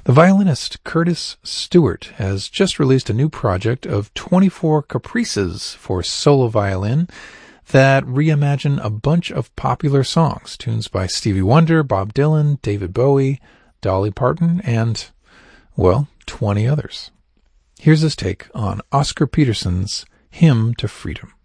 The violinist Curtis Stewart has just released a new project of 24 caprices for solo violin that reimagine a bunch of popular songs, tunes by Stevie Wonder, Bob Dylan, David Bowie, Dolly Parton, and, well, 20 others. Here's his take on Oscar Peterson's Hymn to Freedom.